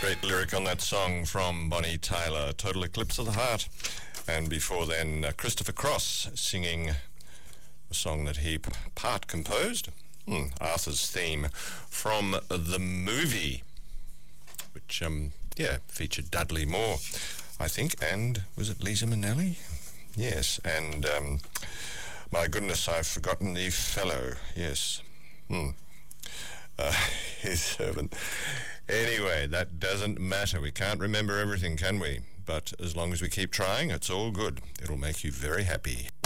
Great lyric on that song from Bonnie Tyler, Total Eclipse of the Heart. And before then, Christopher Cross singing a song that he part composed, Arthur's theme, from the movie, which, featured Dudley Moore, I think, and was it Liza Minnelli? Yes, and my goodness, I've forgotten the fellow, yes. His servant. Anyway, that doesn't matter. We can't remember everything, can we? But as long as we keep trying, it's all good. It'll make you very happy.